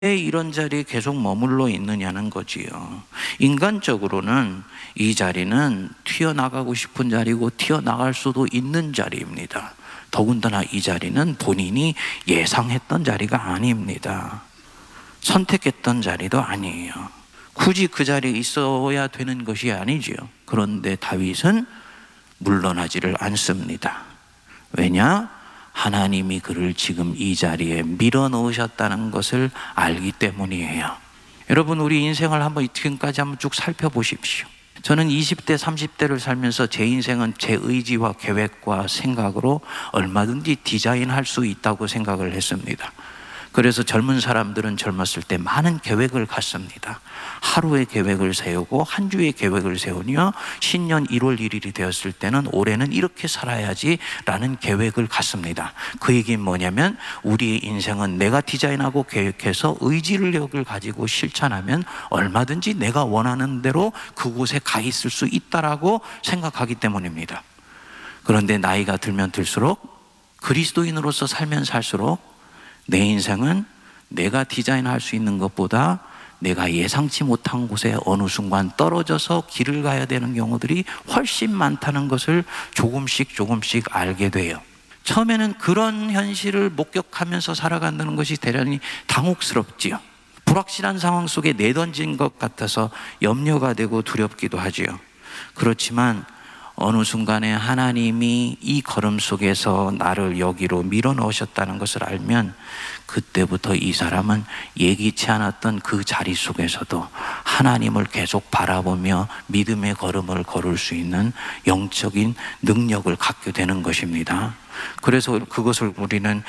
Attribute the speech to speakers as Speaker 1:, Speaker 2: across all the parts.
Speaker 1: 왜 이런 자리에 계속 머물러 있느냐는 거지요. 인간적으로는 이 자리는 튀어나가고 싶은 자리고 튀어나갈 수도 있는 자리입니다. 더군다나 이 자리는 본인이 예상했던 자리가 아닙니다. 선택했던 자리도 아니에요. 굳이 그 자리에 있어야 되는 것이 아니지요. 그런데 다윗은 물러나지를 않습니다. 왜냐? 하나님이 그를 지금 이 자리에 밀어넣으셨다는 것을 알기 때문이에요. 여러분, 우리 인생을 한번 지금까지 한번 쭉 살펴보십시오. 저는 20대, 30대를 살면서 제 인생은 제 의지와 계획과 생각으로 얼마든지 디자인할 수 있다고 생각을 했습니다. 그래서 젊은 사람들은 젊었을 때 많은 계획을 갖습니다. 하루의 계획을 세우고 한 주의 계획을 세우며 신년 1월 1일이 되었을 때는 올해는 이렇게 살아야지 라는 계획을 갖습니다. 그 얘기는 뭐냐면 우리의 인생은 내가 디자인하고 계획해서 의지력을 가지고 실천하면 얼마든지 내가 원하는 대로 그곳에 가 있을 수 있다라고 생각하기 때문입니다. 그런데 나이가 들면 들수록 그리스도인으로서 살면 살수록 내 인생은 내가 디자인할 수 있는 것보다 내가 예상치 못한 곳에 어느 순간 떨어져서 길을 가야 되는 경우들이 훨씬 많다는 것을 조금씩 알게 돼요. 처음에는 그런 현실을 목격하면서 살아간다는 것이 대단히 당혹스럽지요. 불확실한 상황 속에 내던진 것 같아서 염려가 되고 두렵기도 하지요. 그렇지만 어느 순간에 하나님이 이 걸음 속에서 나를 여기로 밀어넣으셨다는 것을 알면 그때부터 이 사람은 예기치 않았던 그 자리 속에서도 하나님을 계속 바라보며 믿음의 걸음을 걸을 수 있는 영적인 능력을 갖게 되는 것입니다. 그래서 그것을 우리는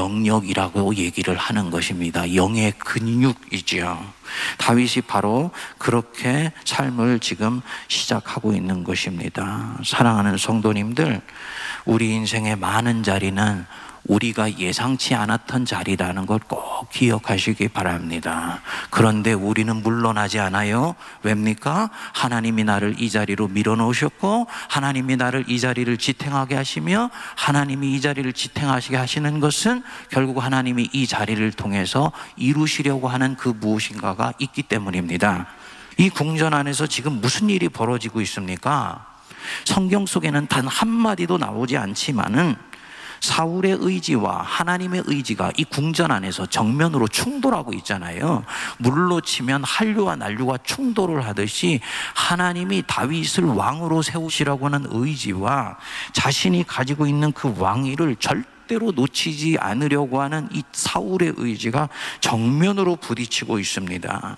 Speaker 1: 영역이라고 얘기를 하는 것입니다. 영의 근육이지요. 다윗이 바로 그렇게 삶을 지금 시작하고 있는 것입니다. 사랑하는 성도님들, 우리 인생의 많은 자리는 우리가 예상치 않았던 자리라는 걸 꼭 기억하시기 바랍니다. 그런데 우리는 물러나지 않아요. 왜입니까? 하나님이 나를 이 자리로 밀어넣으셨고 하나님이 나를 이 자리를 지탱하게 하시며 하나님이 이 자리를 지탱하시게 하시는 것은 결국 하나님이 이 자리를 통해서 이루시려고 하는 그 무엇인가가 있기 때문입니다. 이 궁전 안에서 지금 무슨 일이 벌어지고 있습니까? 성경 속에는 단 한마디도 나오지 않지만은 사울의 의지와 하나님의 의지가 이 궁전 안에서 정면으로 충돌하고 있잖아요. 물로 치면 한류와 난류가 충돌을 하듯이 하나님이 다윗을 왕으로 세우시라고 하는 의지와 자신이 가지고 있는 그 왕위를 절대로 놓치지 않으려고 하는 이 사울의 의지가 정면으로 부딪히고 있습니다.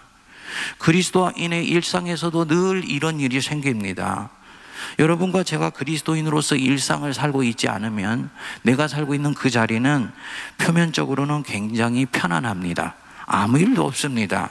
Speaker 1: 그리스도인의 일상에서도 늘 이런 일이 생깁니다. 여러분과 제가 그리스도인으로서 일상을 살고 있지 않으면 내가 살고 있는 그 자리는 표면적으로는 굉장히 편안합니다. 아무 일도 없습니다.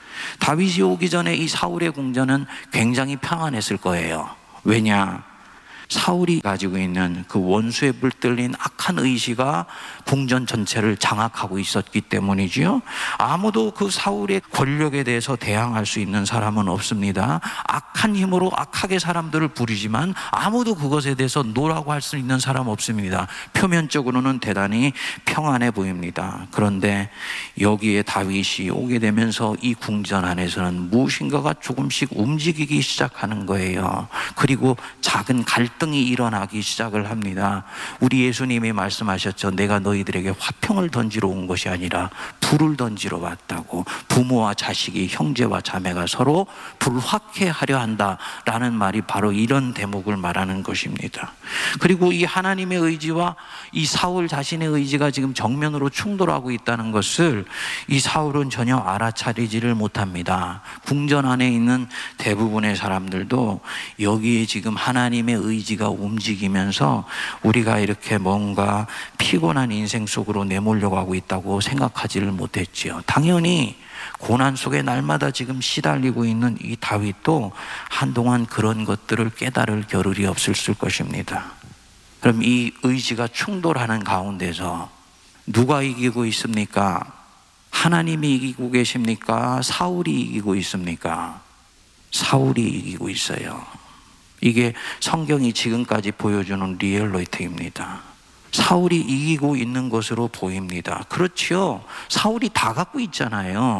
Speaker 1: 다윗이 오기 전에 이 사울의 궁전은 굉장히 평안했을 거예요. 왜냐? 사울이 가지고 있는 그 원수에 물들린 악한 의지가 궁전 전체를 장악하고 있었기 때문이지요. 아무도 그 사울의 권력에 대해서 대항할 수 있는 사람은 없습니다. 악한 힘으로 악하게 사람들을 부리지만 아무도 그것에 대해서 노라고 할 수 있는 사람 없습니다. 표면적으로는 대단히 평안해 보입니다. 그런데 여기에 다윗이 오게 되면서 이 궁전 안에서는 무엇인가가 조금씩 움직이기 시작하는 거예요. 그리고 작은 갈등이 일어나기 시작을 합니다. 우리 예수님이 말씀하셨죠. 내가 너희들에게 화평을 던지러 온 것이 아니라 불을 던지러 왔다고. 부모와 자식이, 형제와 자매가 서로 불화케하려 한다라는 말이 바로 이런 대목을 말하는 것입니다. 그리고 이 하나님의 의지와 이 사울 자신의 의지가 지금 정면으로 충돌하고 있다는 것을 이 사울은 전혀 알아차리지를 못합니다. 궁전 안에 있는 대부분의 사람들도 여기에 지금 하나님의 의지가 움직이면서 우리가 이렇게 뭔가 피곤한 인생 속으로 내몰려가고 있다고 생각하지를 못했지요. 당연히 고난 속에 날마다 지금 시달리고 있는 이 다윗도 한동안 그런 것들을 깨달을 겨를이 없었을 것입니다. 그럼 이 의지가 충돌하는 가운데서 누가 이기고 있습니까? 하나님이 이기고 계십니까? 사울이 이기고 있습니까? 사울이 이기고 있어요. 이게 성경이 지금까지 보여주는 리얼리티입니다. 사울이 이기고 있는 것으로 보입니다. 그렇죠. 사울이 다 갖고 있잖아요.